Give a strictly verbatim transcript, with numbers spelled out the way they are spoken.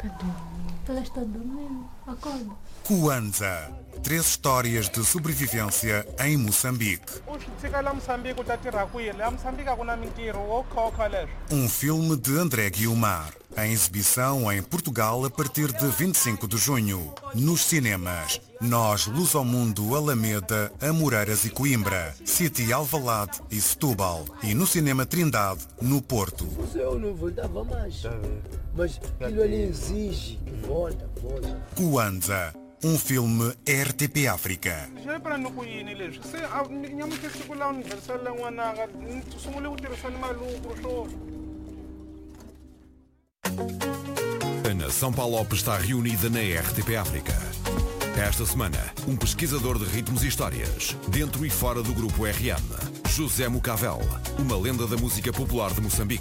Ela está dormindo. Acorda. Kwanza. Três histórias de sobrevivência em Moçambique. Um filme de André Guiomar. Em exibição em Portugal a partir de vinte e cinco de junho. Nos cinemas. Nós, Luz ao Mundo, Alameda, Amoreiras e Coimbra. City Alvalade e Setúbal. E no Cinema Trindade, no Porto. Eu não voltava mais. Mas aquilo ali exige. Volta, volta. Kwanza. Um filme R T P África. A nação Palop está reunida na R T P África. Esta semana, um pesquisador de ritmos e histórias, dentro e fora do grupo R M. José Mucavel, uma lenda da música popular de Moçambique.